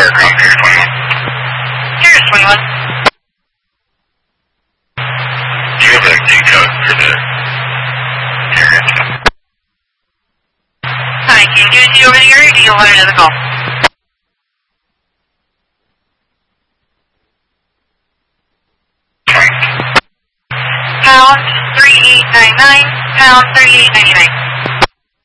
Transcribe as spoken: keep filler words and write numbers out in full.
aircraft, Carrier twenty-one. Carrier twenty-one. Do you have a Q code for the carrier? Hi, can you do it over the area or do you want another call? Fine. Pound three eight nine nine, pound thirty-eight ninety-nine.